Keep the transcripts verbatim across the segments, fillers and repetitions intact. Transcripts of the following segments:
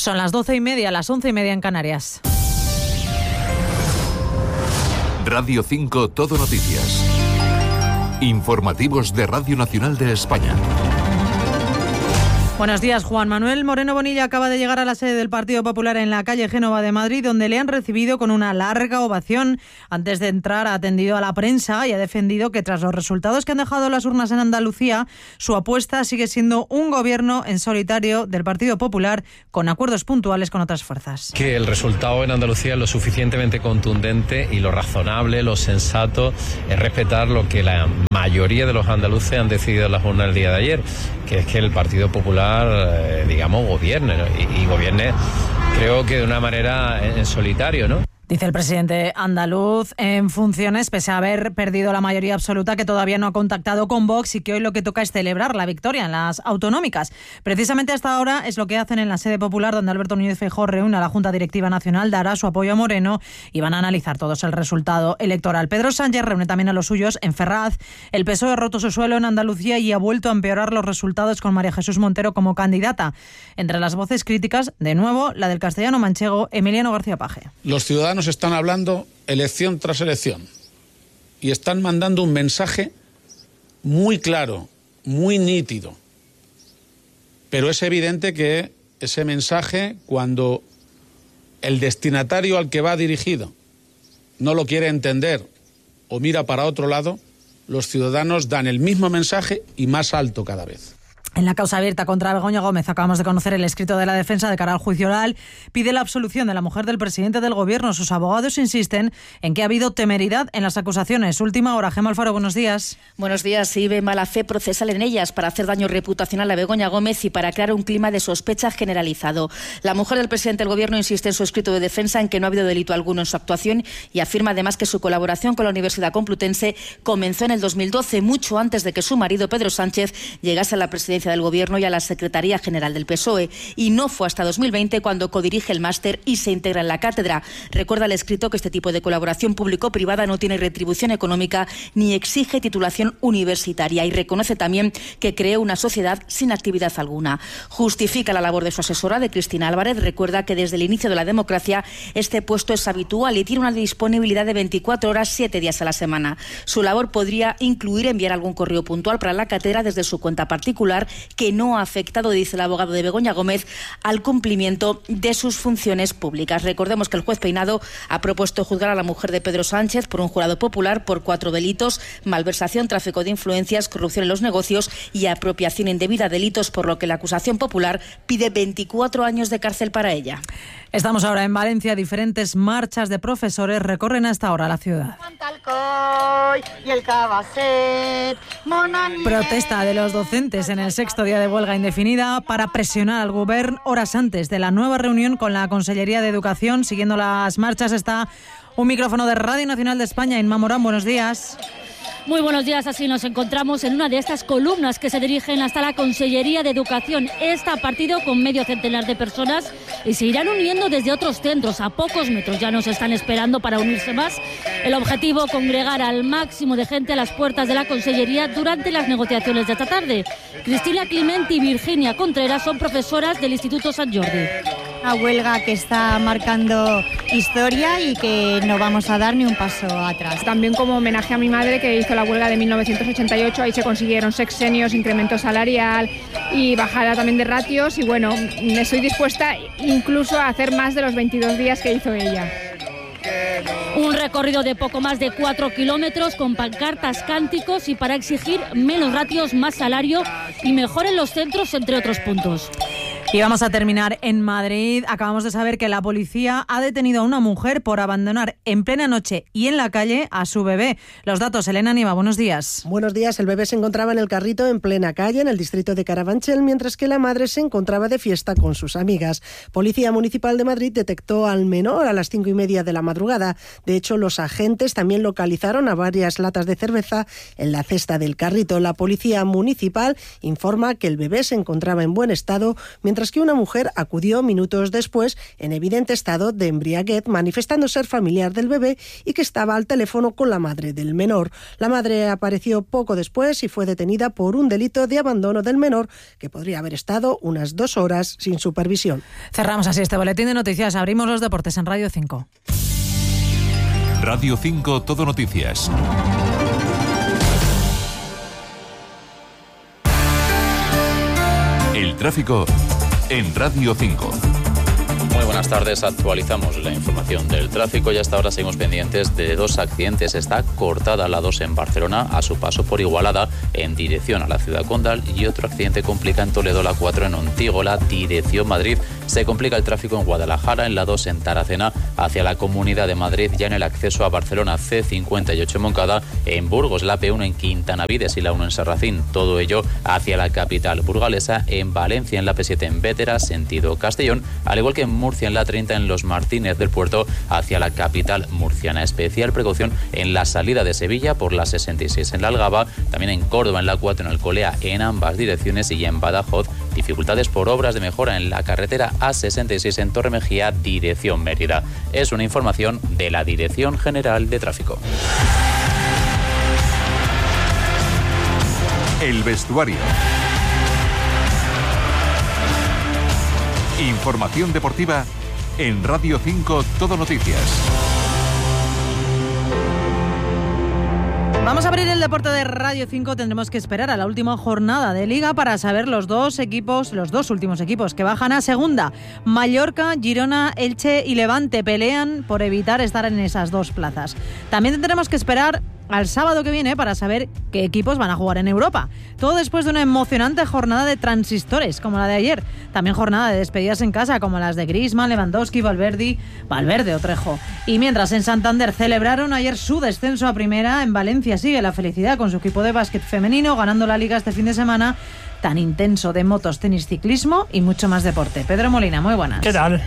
Son las doce y media, las once y media en Canarias. Radio cinco Todo Noticias. Informativos de Radio Nacional de España. Buenos días. Juan Manuel Moreno Bonilla acaba de llegar a la sede del Partido Popular en la calle Génova de Madrid, donde le han recibido con una larga ovación. Antes de entrar ha atendido a la prensa y ha defendido que tras los resultados que han dejado las urnas en Andalucía, su apuesta sigue siendo un gobierno en solitario del Partido Popular con acuerdos puntuales con otras fuerzas. Que el resultado en Andalucía es lo suficientemente contundente y lo razonable, lo sensato es respetar lo que la mayoría de los andaluces han decidido en las urnas el día de ayer, que es que el Partido Popular Eh, digamos, gobierne, ¿no? y, y gobierne, creo que de una manera en, en solitario, ¿no? Dice el presidente andaluz en funciones, pese a haber perdido la mayoría absoluta, que todavía no ha contactado con Vox y que hoy lo que toca es celebrar la victoria en las autonómicas. Precisamente hasta ahora es lo que hacen en la sede popular, donde Alberto Núñez Feijóo reúne a la Junta Directiva Nacional, dará su apoyo a Moreno y van a analizar todos el resultado electoral. Pedro Sánchez reúne también a los suyos en Ferraz. El P S O E ha roto su suelo en Andalucía y ha vuelto a empeorar los resultados con María Jesús Montero como candidata. Entre las voces críticas, de nuevo, la del castellano manchego Emiliano García Paje. Los ciudadanos están hablando elección tras elección y están mandando un mensaje muy claro, muy nítido. Pero es evidente que ese mensaje, cuando el destinatario al que va dirigido no lo quiere entender o mira para otro lado, los ciudadanos dan el mismo mensaje y más alto cada vez. En la causa abierta contra Begoña Gómez acabamos de conocer el escrito de la defensa de cara al juicio oral. Pide la absolución de la mujer del presidente del gobierno. Sus abogados insisten en que ha habido temeridad en las acusaciones. Última hora. Gemma Alfaro, buenos días. Buenos días. Sí, ve mala fe procesal en ellas para hacer daño reputacional a Begoña Gómez y para crear un clima de sospecha generalizado. La mujer del presidente del gobierno insiste en su escrito de defensa en que no ha habido delito alguno en su actuación y afirma además que su colaboración con la Universidad Complutense comenzó en el dos mil doce, mucho antes de que su marido Pedro Sánchez llegase a la presidencia del Gobierno y a la Secretaría General del P S O E, y no fue hasta dos mil veinte cuando codirige el máster y se integra en la cátedra. Recuerda el escrito que este tipo de colaboración público-privada no tiene retribución económica ni exige titulación universitaria, y reconoce también que creó una sociedad sin actividad alguna. Justifica la labor de su asesora, de Cristina Álvarez. Recuerda que desde el inicio de la democracia este puesto es habitual y tiene una disponibilidad de veinticuatro horas, siete días a la semana. Su labor podría incluir enviar algún correo puntual para la cátedra desde su cuenta particular, que no ha afectado, dice el abogado de Begoña Gómez, al cumplimiento de sus funciones públicas. Recordemos que el juez Peinado ha propuesto juzgar a la mujer de Pedro Sánchez por un jurado popular por cuatro delitos: malversación, tráfico de influencias, corrupción en los negocios y apropiación indebida, delitos por lo que la acusación popular pide veinticuatro años de cárcel para ella. Estamos ahora en Valencia. Diferentes marchas de profesores recorren hasta ahora la ciudad. Protesta de los docentes en el sexto día de huelga indefinida para presionar al Govern horas antes de la nueva reunión con la Consellería de Educación. Siguiendo las marchas está un micrófono de Radio Nacional de España. Inma Morán, buenos días. Muy buenos días, así nos encontramos en una de estas columnas que se dirigen hasta la Consellería de Educación. Esta partido con medio centenar de personas y se irán uniendo desde otros centros. A pocos metros ya nos están esperando para unirse más. El objetivo, congregar al máximo de gente a las puertas de la Consellería durante las negociaciones de esta tarde. Cristina Clement y Virginia Contreras son profesoras del Instituto Sant Jordi. Una huelga que está marcando historia y que no vamos a dar ni un paso atrás. También como homenaje a mi madre, que hizo la huelga de mil novecientos ochenta y ocho, ahí se consiguieron sexenios, incremento salarial y bajada también de ratios, y bueno, estoy dispuesta incluso a hacer más de los veintidós días que hizo ella. Un recorrido de poco más de cuatro kilómetros con pancartas, cánticos y para exigir menos ratios, más salario y mejor en los centros, entre otros puntos. Y vamos a terminar en Madrid. Acabamos de saber que la policía ha detenido a una mujer por abandonar en plena noche y en la calle a su bebé. Los datos, Elena Nieva, buenos días. Buenos días. El bebé se encontraba en el carrito en plena calle, en el distrito de Carabanchel, mientras que la madre se encontraba de fiesta con sus amigas. Policía Municipal de Madrid detectó al menor a las cinco y media de la madrugada. De hecho, los agentes también localizaron a varias latas de cerveza en la cesta del carrito. La Policía Municipal informa que el bebé se encontraba en buen estado, mientras mientras que una mujer acudió minutos después en evidente estado de embriaguez, manifestando ser familiar del bebé y que estaba al teléfono con la madre del menor. La madre apareció poco después y fue detenida por un delito de abandono del menor, que podría haber estado unas dos horas sin supervisión. Cerramos así este boletín de noticias. Abrimos los deportes en Radio cinco. Radio cinco Todo Noticias. El tráfico en Radio cinco. Muy buenas tardes, actualizamos la información del tráfico y hasta ahora seguimos pendientes de dos accidentes. Está cortada la dos en Barcelona a su paso por Igualada en dirección a la ciudad condal y otro accidente complica en Toledo la cuatro en Ontígola, dirección Madrid. Se complica el tráfico en Guadalajara, en la dos en Taracena, hacia la Comunidad de Madrid, ya en el acceso a Barcelona C cincuenta y ocho en Moncada, en Burgos la P uno en Quintanavides y la uno en Serracín, todo ello hacia la capital burgalesa, en Valencia en la P siete en Vétera, sentido Castellón, al igual que en Murcia en la treinta en Los Martínez del Puerto, hacia la capital murciana. Especial precaución en la salida de Sevilla por la sesenta y seis en la Algaba, también en Córdoba en la cuatro en Alcolea en ambas direcciones y en Badajoz, dificultades por obras de mejora en la carretera A sesenta y seis en Torremejía, dirección Mérida. Es una información de la Dirección General de Tráfico. El vestuario. Información deportiva en Radio cinco Todo Noticias. Vamos a abrir el deporte de Radio cinco. Tendremos que esperar a la última jornada de Liga para saber los dos equipos, los dos últimos equipos que bajan a segunda. Mallorca, Girona, Elche y Levante pelean por evitar estar en esas dos plazas. También tendremos que esperar al sábado que viene para saber qué equipos van a jugar en Europa. Todo después de una emocionante jornada de transistores como la de ayer. También jornada de despedidas en casa como las de Griezmann, Lewandowski, Valverde, Valverde o Trejo. Y mientras en Santander celebraron ayer su descenso a primera, en Valencia sigue la felicidad con su equipo de básquet femenino ganando la Liga este fin de semana tan intenso de motos, tenis, ciclismo y mucho más deporte. Pedro Molina, muy buenas. ¿Qué tal?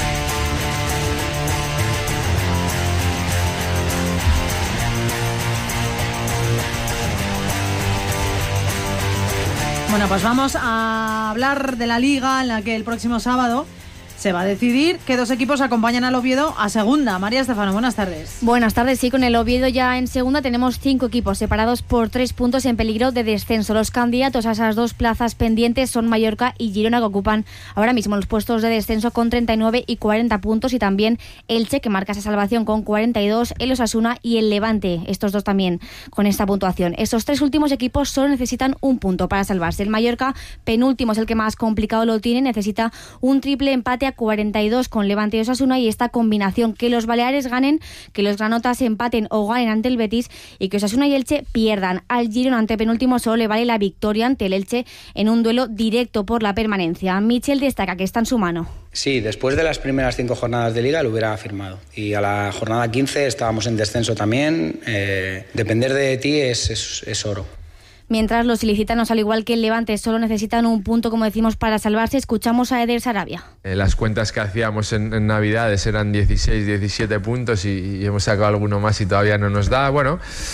Bueno, pues vamos a hablar de la Liga en la que el próximo sábado se va a decidir qué dos equipos acompañan al Oviedo a segunda. María Estefano, buenas tardes. Buenas tardes, sí, con el Oviedo ya en segunda tenemos cinco equipos separados por tres puntos en peligro de descenso. Los candidatos a esas dos plazas pendientes son Mallorca y Girona, que ocupan ahora mismo los puestos de descenso con treinta y nueve y cuarenta puntos, y también Elche, que marca esa salvación con cuarenta y dos, el Osasuna y el Levante, estos dos también con esta puntuación. Estos tres últimos equipos solo necesitan un punto para salvarse. El Mallorca, penúltimo, es el que más complicado lo tiene, necesita un triple empate a cuarenta y dos con Levante y Osasuna, y esta combinación, que los baleares ganen, que los granotas empaten o ganen ante el Betis y que Osasuna y Elche pierdan. Al Girona, ante penúltimo, solo le vale la victoria ante el Elche en un duelo directo por la permanencia. Michel destaca que está en su mano. Sí, después de las primeras cinco jornadas de Liga lo hubiera firmado, y a la jornada quince estábamos en descenso también. Eh, depender de ti es, es, es oro. Mientras los ilicitanos, al igual que el Levante, solo necesitan un punto, como decimos, para salvarse, escuchamos a Eder Sarabia. Eh, las cuentas que hacíamos en, en Navidades eran dieciséis, diecisiete puntos y, y hemos sacado alguno más y todavía no nos da. Bueno,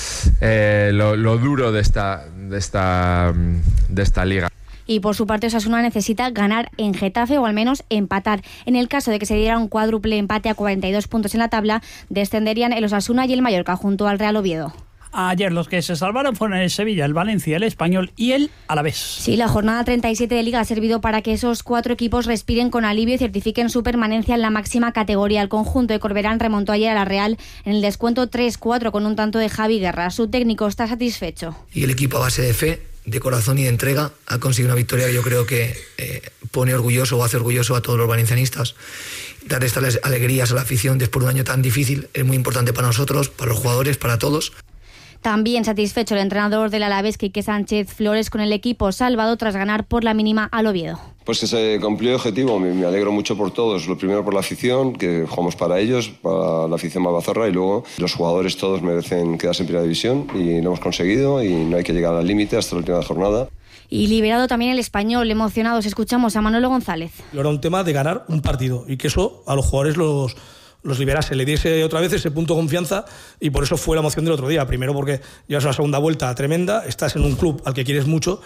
eh, lo, lo duro de esta, de esta, de esta liga. Y por su parte, Osasuna necesita ganar en Getafe o al menos empatar. En el caso de que se diera un cuádruple empate a cuarenta y dos puntos en la tabla, descenderían el Osasuna y el Mallorca junto al Real Oviedo. Ayer los que se salvaron fueron el Sevilla, el Valencia, el Español y el Alavés. Sí, la jornada treinta y siete de Liga ha servido para que esos cuatro equipos respiren con alivio y certifiquen su permanencia en la máxima categoría. El conjunto de Corberán remontó ayer a la Real en el descuento tres cuatro con un tanto de Javi Guerra. Su técnico está satisfecho. Y el equipo, a base de fe, de corazón y de entrega, ha conseguido una victoria que yo creo que eh, pone orgulloso o hace orgulloso a todos los valencianistas. Dar estas alegrías a la afición después de un año tan difícil es muy importante para nosotros, para los jugadores, para todos. También satisfecho el entrenador del Alavés, Quique Sánchez Flores, con el equipo salvado tras ganar por la mínima al Oviedo. Pues que se cumplió el objetivo, me, me alegro mucho por todos. Lo primero por la afición, que jugamos para ellos, para la afición malvazorra, y luego los jugadores todos merecen quedarse en primera división y lo hemos conseguido y no hay que llegar al límite hasta la última jornada. Y liberado también el Español, emocionados, escuchamos a Manolo González. Era un tema de ganar un partido y que eso a los jugadores los... los liberase, le diese otra vez ese punto de confianza, y por eso fue la emoción del otro día. Primero porque llevas una segunda vuelta tremenda, estás en un club al que quieres mucho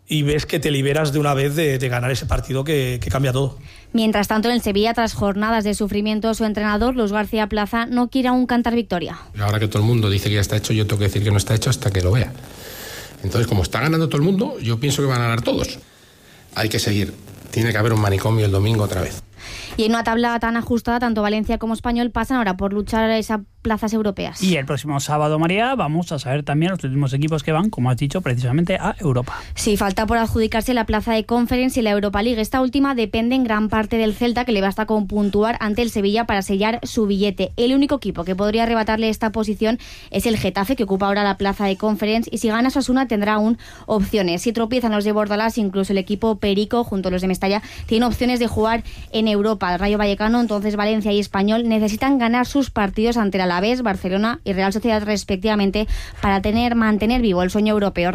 y ves que te liberas de una vez de, de ganar ese partido que, que cambia todo. Mientras tanto, en el Sevilla, tras jornadas de sufrimiento, su entrenador, Luis García Plaza, no quiere aún cantar victoria. Ahora que todo el mundo dice que ya está hecho, yo tengo que decir que no está hecho hasta que lo vea. Entonces, como está ganando todo el mundo, yo pienso que van a ganar todos. Hay que seguir. Tiene que haber un manicomio el domingo otra vez. Y en una tabla tan ajustada, tanto Valencia como Español pasan ahora por luchar a esas plazas europeas. Y el próximo sábado, María, vamos a saber también los últimos equipos que van, como has dicho, precisamente a Europa. Sí, falta por adjudicarse la plaza de Conference y la Europa League. Esta última depende en gran parte del Celta, que le basta con puntuar ante el Sevilla para sellar su billete. El único equipo que podría arrebatarle esta posición es el Getafe, que ocupa ahora la plaza de Conference, y si gana Osasuna tendrá aún opciones. Si tropiezan los de Bordalás, incluso el equipo Perico, junto a los de Mestalla, tiene opciones de jugar en Europa. El Rayo Vallecano, entonces Valencia y Español necesitan ganar sus partidos ante el Alavés, Barcelona y Real Sociedad respectivamente para tener mantener vivo el sueño europeo.